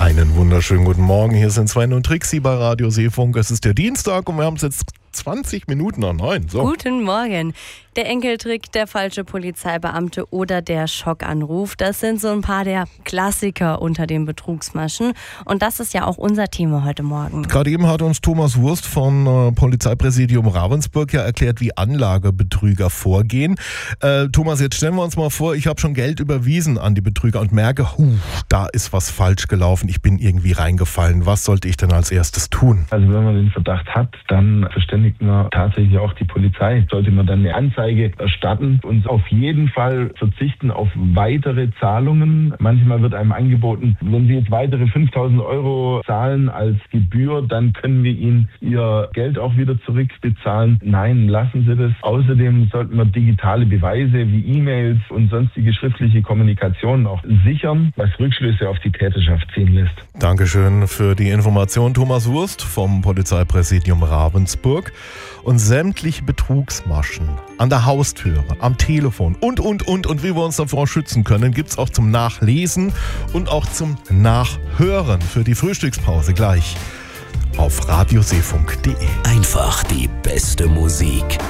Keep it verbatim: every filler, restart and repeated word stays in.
Einen wunderschönen guten Morgen. Hier sind Sven und Trixi bei Radio Seefunk. Es ist der Dienstag und wir haben es jetzt zwanzig Minuten nach neun. So. Guten Morgen. Der Enkeltrick, der falsche Polizeibeamte oder der Schockanruf, das sind so ein paar der Klassiker unter den Betrugsmaschen. Und das ist ja auch unser Thema heute Morgen. Gerade eben hat uns Thomas Wurst von äh, Polizeipräsidium Ravensburg ja erklärt, wie Anlagebetrüger vorgehen. Äh, Thomas, jetzt stellen wir uns mal vor, ich habe schon Geld überwiesen an die Betrüger und merke, huh, da ist was falsch gelaufen, ich bin irgendwie reingefallen. Was sollte ich denn als erstes tun? Also wenn man den Verdacht hat, dann verständigt man tatsächlich auch die Polizei. Sollte man dann eine Anzeige erstatten und auf jeden Fall verzichten auf weitere Zahlungen. Manchmal wird einem angeboten, wenn Sie jetzt weitere fünftausend Euro zahlen als Gebühr, dann können wir Ihnen Ihr Geld auch wieder zurückbezahlen. Nein, lassen Sie das. Außerdem sollten wir digitale Beweise wie E-Mails und sonstige schriftliche Kommunikation auch sichern, was Rückschlüsse auf die Täterschaft ziehen lässt. Dankeschön für die Information, Thomas Wurst vom Polizeipräsidium Ravensburg. Und sämtliche Betrugsmaschen an der Haustüre, am Telefon und, und, und, und wie wir uns davor schützen können, gibt's auch zum Nachlesen und auch zum Nachhören für die Frühstückspause gleich auf radioseefunk punkt de. Einfach die beste Musik